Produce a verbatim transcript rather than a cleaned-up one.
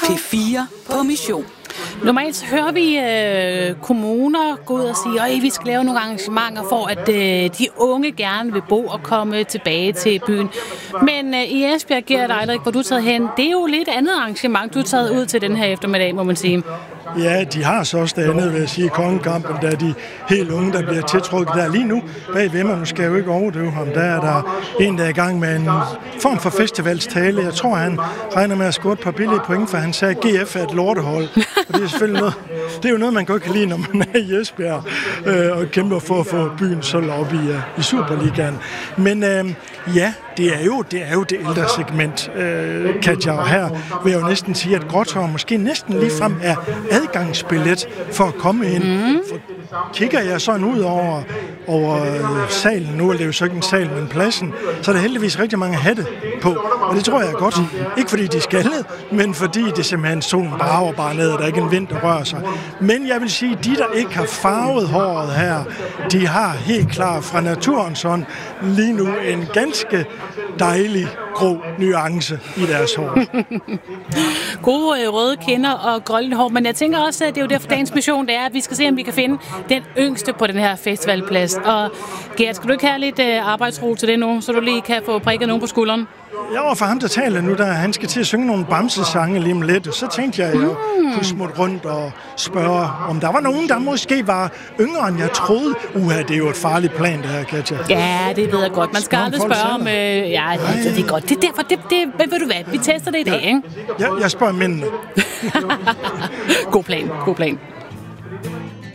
P fire på mission. Normalt hører vi øh, kommuner gå ud og sige, at vi skal lave nogle arrangementer for, at øh, de unge gerne vil bo og komme tilbage til byen. Men øh, i Esbjerg, Gert Eilrik, hvor du er taget hen, det er jo lidt andet arrangement, du er taget ud til den her eftermiddag, må man sige. Ja, de har så også det andet, vil jeg sige, kongekampen, der er de helt unge, der bliver tiltrukket der lige nu. Bagved mig, nu skal jeg jo ikke overdøve ham, der er der en, der er i gang med en form for festivalstale. Jeg tror, han regner med at score et par billige point, for han sagde, at G F er et lortehold. Og det er selvfølgelig noget, det er jo noget, man godt kan lide, når man er i Esbjerg øh, og kæmper for at få byen så op i, uh, i Superligaen. Men øh, ja, det er jo det, er jo det ældre segment, øh, Katja, og her vil jeg jo næsten sige, at Gråtorv måske næsten ligefrem er adgangsbillet for at komme ind. Mm. For kigger jeg sådan ud over, over salen, nu er det jo så ikke en sal, men pladsen, så er der heldigvis rigtig mange hatte på, og det tror jeg er godt. Ikke fordi de er skaldet, men fordi det simpelthen solen brager bare ned, og der er ikke en vind, der rører sig. Men jeg vil sige, de der ikke har farvet håret her, de har helt klart fra naturens hånd lige nu en ganske dejlig grå nuance i deres hår. Gode øh, røde kinder og grønne hår, men jeg tænker også, at det er jo derfor dagens mission, det er, at vi skal se, om vi kan finde den yngste på den her festivalplads. Og Gert, skal du ikke have lidt øh, arbejdsro til det nu, så du lige kan få prikket nogen på skulderen? Jeg var for ham, der taler nu, der han skal til at synge nogle bamsesange lige om lidt, og så tænkte jeg, at jeg mm. kunne smutte rundt og spørge, om der var nogen, der måske var yngre, end jeg troede. Uha, det er jo et farligt plan, det her, Katja. Ja, det ved jeg godt. Man skal aldrig spørge om... Øh, ja, det, det er godt. Det er derfor, det, det, ved du hvad, vi tester det i dag, ja. ikke? Ja, jeg spørger mændene. God plan, god plan.